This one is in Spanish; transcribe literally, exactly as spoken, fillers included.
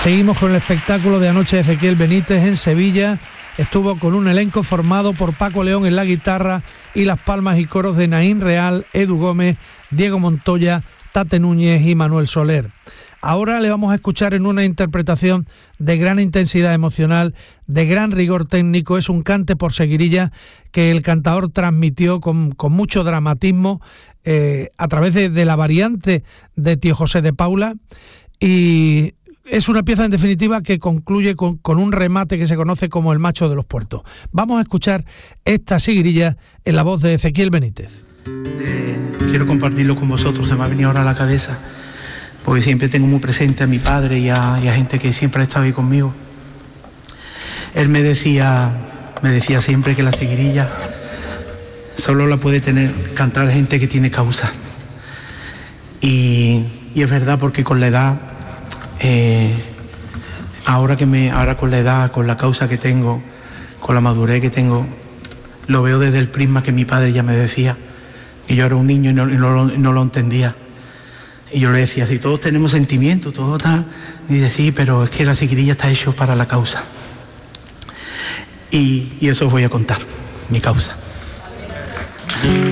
Seguimos con el espectáculo de anoche de Ezequiel Benítez en Sevilla. Estuvo con un elenco formado por Paco León en la guitarra y las palmas y coros de Naín Real, Edu Gómez, Diego Montoya, Tate Núñez y Manuel Soler. Ahora le vamos a escuchar en una interpretación de gran intensidad emocional, de gran rigor técnico. Es un cante por seguirilla que el cantador transmitió con, con mucho dramatismo eh, a través de, de la variante de Tío José de Paula, y es una pieza en definitiva que concluye con, con un remate que se conoce como el macho de los puertos. Vamos a escuchar esta seguirilla en la voz de Ezequiel Benítez. Eh, quiero compartirlo con vosotros, se me ha venido ahora a la cabeza, porque siempre tengo muy presente a mi padre y a, y a gente que siempre ha estado ahí conmigo. Él me decía, me decía siempre que la seguirilla solo la puede tener, cantar gente que tiene causa. Y, y es verdad, porque con la edad, eh, ahora que me, ahora con la edad, con la causa que tengo, con la madurez que tengo, lo veo desde el prisma que mi padre ya me decía, que yo era un niño y no, y no, lo, no lo entendía. Y yo le decía, si todos tenemos sentimientos, todo tal, y dice, sí, pero es que la seguirilla está hecho para la causa. Y, y eso os voy a contar, mi causa.